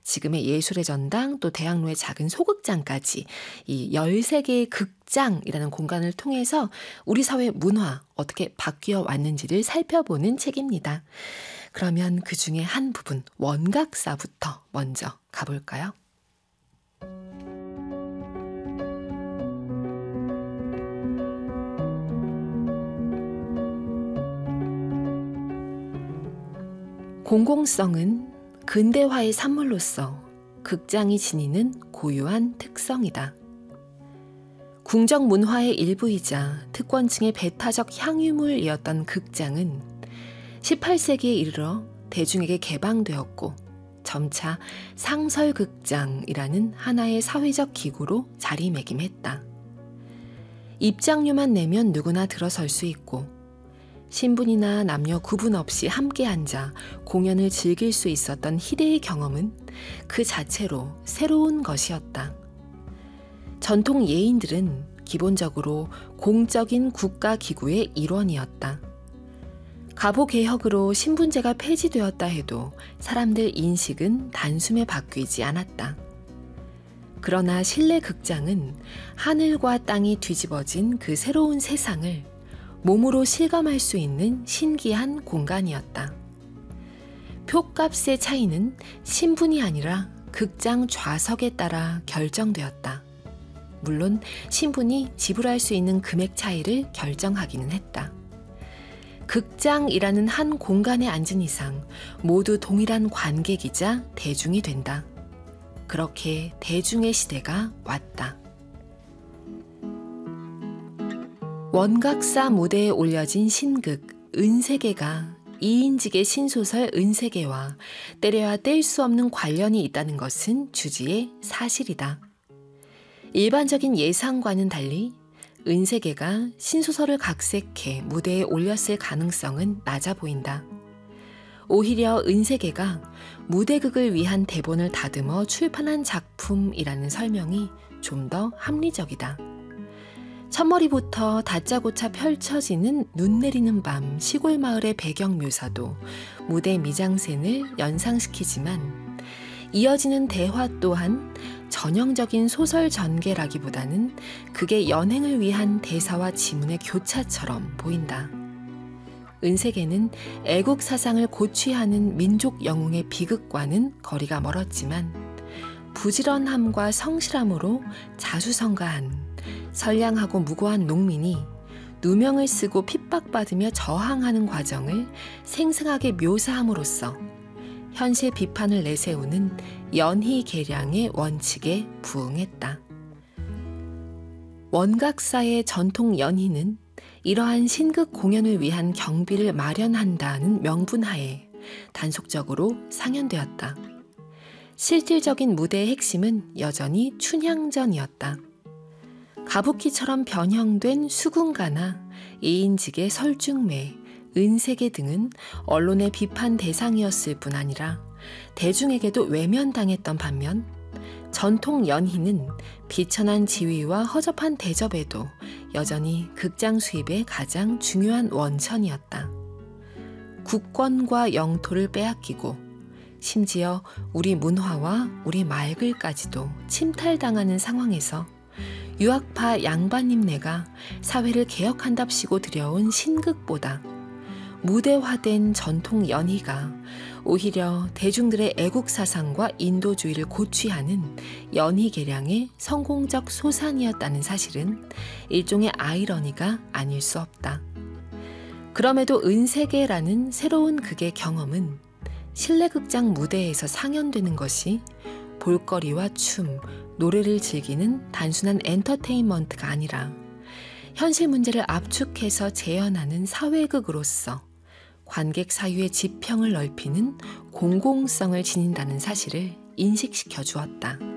지금의 예술의 전당, 또 대학로의 작은 소극장까지 이 13개의 극장이라는 공간을 통해서 우리 사회 문화 어떻게 바뀌어 왔는지를 살펴보는 책입니다. 그러면 그 중에 한 부분, 원각사부터 먼저 가볼까요? 공공성은 근대화의 산물로서 극장이 지니는 고유한 특성이다. 궁정 문화의 일부이자 특권층의 배타적 향유물이었던 극장은 18세기에 이르러 대중에게 개방되었고 점차 상설극장이라는 하나의 사회적 기구로 자리매김했다. 입장료만 내면 누구나 들어설 수 있고 신분이나 남녀 구분 없이 함께 앉아 공연을 즐길 수 있었던 희대의 경험은 그 자체로 새로운 것이었다. 전통 예인들은 기본적으로 공적인 국가기구의 일원이었다. 가보개혁으로 신분제가 폐지되었다 해도 사람들 인식은 단숨에 바뀌지 않았다. 그러나 실내 극장은 하늘과 땅이 뒤집어진 그 새로운 세상을 몸으로 실감할 수 있는 신기한 공간이었다. 표값의 차이는 신분이 아니라 극장 좌석에 따라 결정되었다. 물론 신분이 지불할 수 있는 금액 차이를 결정하기는 했다. 극장이라는 한 공간에 앉은 이상 모두 동일한 관객이자 대중이 된다. 그렇게 대중의 시대가 왔다. 원각사 무대에 올려진 신극 은세계가 이인직의 신소설 은세계와 때려야 뗄 수 없는 관련이 있다는 것은 주지의 사실이다. 일반적인 예상과는 달리 은세계가 신소설을 각색해 무대에 올렸을 가능성은 낮아 보인다. 오히려 은세계가 무대극을 위한 대본을 다듬어 출판한 작품이라는 설명이 좀 더 합리적이다. 첫머리부터 다짜고짜 펼쳐지는 눈 내리는 밤 시골 마을의 배경 묘사도 무대 미장센을 연상시키지만 이어지는 대화 또한 전형적인 소설 전개라기보다는 극의 연행을 위한 대사와 지문의 교차처럼 보인다. 은세계는 애국 사상을 고취하는 민족 영웅의 비극과는 거리가 멀었지만 부지런함과 성실함으로 자수성가한 선량하고 무고한 농민이 누명을 쓰고 핍박받으며 저항하는 과정을 생생하게 묘사함으로써 현실 비판을 내세우는 연희계량의 원칙에 부응했다. 원각사의 전통 연희는 이러한 신극 공연을 위한 경비를 마련한다는 명분하에 단속적으로 상연되었다. 실질적인 무대의 핵심은 여전히 춘향전이었다. 가부키처럼 변형된 수군가나 이인직의 설중매, 은세계 등은 언론의 비판 대상이었을 뿐 아니라 대중에게도 외면당했던 반면 전통 연희는 비천한 지위와 허접한 대접에도 여전히 극장 수입의 가장 중요한 원천이었다. 국권과 영토를 빼앗기고 심지어 우리 문화와 우리 말글까지도 침탈당하는 상황에서 유학파 양반님네가 사회를 개혁한답시고 들여온 신극보다 무대화된 전통 연희가 오히려 대중들의 애국사상과 인도주의를 고취하는 연희계량의 성공적 소산이었다는 사실은 일종의 아이러니가 아닐 수 없다. 그럼에도 은세계라는 새로운 극의 경험은 실내극장 무대에서 상연되는 것이 볼거리와 춤, 노래를 즐기는 단순한 엔터테인먼트가 아니라 현실 문제를 압축해서 재현하는 사회극으로서 관객 사유의 지평을 넓히는 공공성을 지닌다는 사실을 인식시켜 주었다.